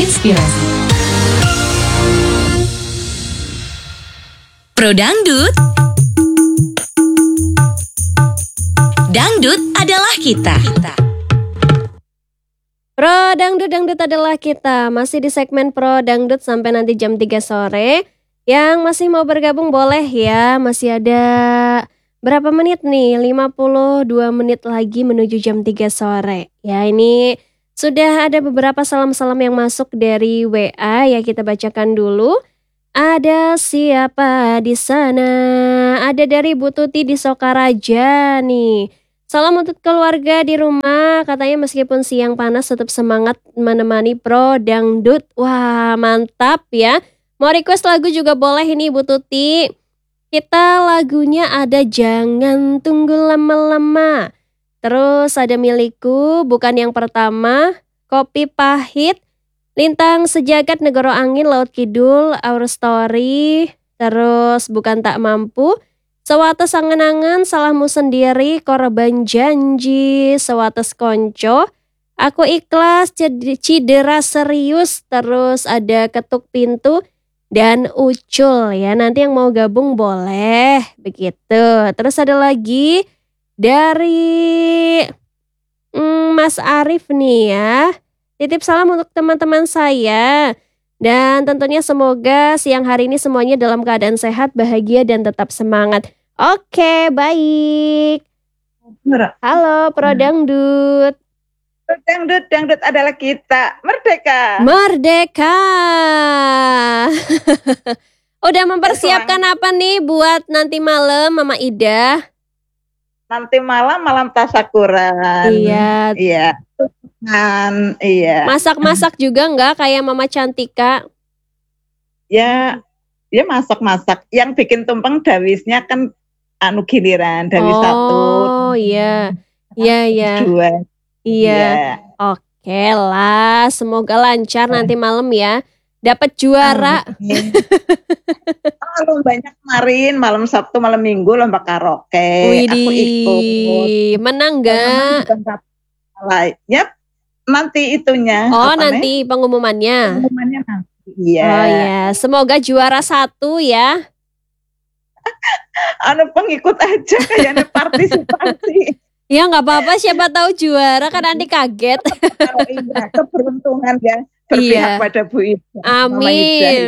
inspirasi. Pro Dangdut. Dangdut adalah kita. Pro Dangdut, Dangdut adalah kita. Masih di segmen Pro Dangdut sampai nanti jam 3 sore. Yang masih mau bergabung boleh ya. Masih ada berapa menit nih? 52 menit lagi menuju jam 3 sore. Ya, ini sudah ada beberapa salam-salam yang masuk dari WA ya, kita bacakan dulu. Ada siapa di sana? Ada dari Bu Tuti di Sokaraja nih. Salam untuk keluarga di rumah. Katanya meskipun siang panas tetap semangat menemani Pro Dangdut. Wah, mantap ya. Mau request lagu juga boleh ini Bu Tuti. Kita lagunya ada Jangan Tunggu Lama-Lama. Terus ada Milikku, Bukan Yang Pertama, Kopi Pahit, Lintang Sejagat, Negoro Angin, Laut Kidul, Our Story, terus Bukan Tak Mampu, Sewates Angen-Angen, Salahmu Sendiri, Korban Janji, Sewates Konco, Aku Ikhlas, Cidera Serius, terus ada Ketuk Pintu, dan Ucul ya. Nanti yang mau gabung boleh begitu. Terus ada lagi dari Mas Arif nih ya. Titip salam untuk teman-teman saya. Dan tentunya semoga siang hari ini semuanya dalam keadaan sehat, bahagia, dan tetap semangat. Oke, baik. Halo, Pro Dangdut. Dangdut, Dangdut adalah kita. Merdeka. Merdeka. Udah mempersiapkan apa nih buat nanti malam, Mama Ida? Nanti malam tasakuran. Iya. Iya. Iya. Masak-masak juga enggak kayak Mama Cantika? Ya masak-masak. Yang bikin tumpeng dawisnya kan giliran dawis satu. Oh iya. Iya. Dua. Iya. Oke lah, semoga lancar nanti malam ya. Dapat juara. Lombanya kemarin malam Sabtu, malam Minggu lomba karaoke. Widih, aku ikut. Menang enggak? Yap, nanti itunya. Oh, nanti pengumumannya. Pengumumannya nanti. Iya. Oh ya, semoga juara 1 ya. Pengikut aja kayaknya partisipasi. Ya nggak apa-apa, siapa tahu juara kan nanti kaget. Keberuntungan ya. Berpihak pada Bu Ida. Amin.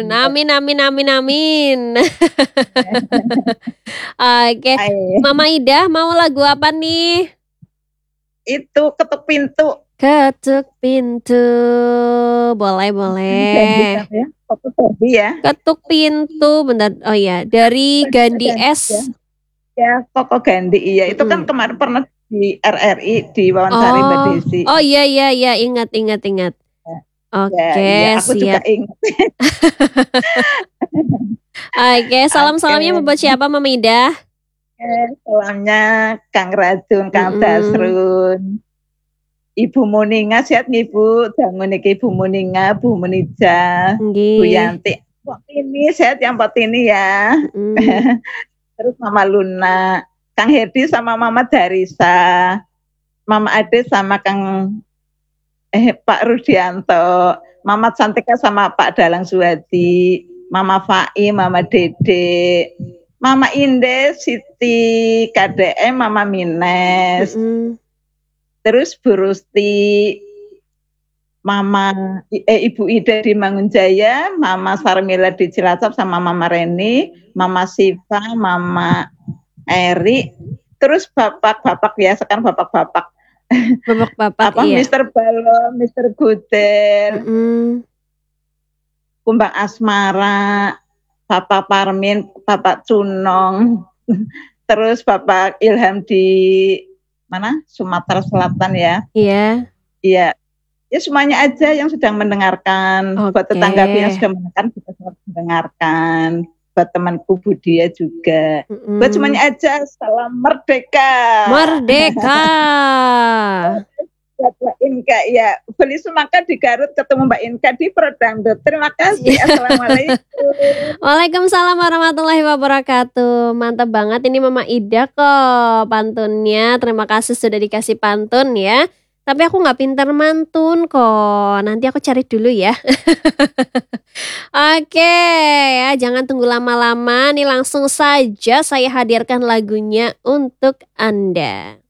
Oke. Mama Ida mau lagu apa nih? Itu Ketuk Pintu. Ketuk Pintu. Boleh. Ketuk Pintu, bentar. Oh ya, dari Gandhi S. Ya, Koko Gandhi. Iya, itu kan kemarin pernah di RRI di wawancari Mbak Desi. Oh iya, ingat. Oke, aku siap. juga ingat. Oke, salamnya buat siapa, Mama Ida? Salamnya Kang Rajun, Kang Dasrun, Ibu Muninga, sehat nih Bu, jangan nih Ibu Muninga, Bu Munija, Bu Yanti, ini sehat yang pot ini ya. Terus Mama Luna, Kang Hedi sama Mama Darisa, Mama Ade sama Kang Pak Rudianto, Mama Cantika sama Pak Dalang Suwadi, Mama Fai, Mama Dede, Mama Inde, Siti KDM, Mama Mines, terus Bu Rusti, Mama Ibu Ida di Mangunjaya, Mama Sarmila di Cilacap sama Mama Reni, Mama Siva, Mama Eri, terus bapak-bapak ya, sekarang bapak-bapak. Bapak-bapak apa iya. Mr. Balon, Mr. Guder, Kumbang Asmara, Bapak Parmin, Bapak Cunong, terus Bapak Ilham di mana? Sumatera Selatan ya. Iya. Iya. Ya semuanya aja yang sedang mendengarkan. Buat tetangga yang sudah mendengarkan, kita semua mendengarkan. Buat temanku Budia juga. Buat semuanya aja, salam merdeka. Merdeka. Buat Mbak Inka ya, beli semangka di Garut ketemu Mbak Inka di Pro Dangdut. Terima kasih. Assalamualaikum. Waalaikumsalam warahmatullahi wabarakatuh. Mantap banget ini Mama Ida kok pantunnya. Terima kasih sudah dikasih pantun ya. Tapi aku nggak pinter mantun kok. Nanti aku cari dulu ya. Oke, ya jangan tunggu lama-lama. Nih langsung saja saya hadirkan lagunya untuk Anda.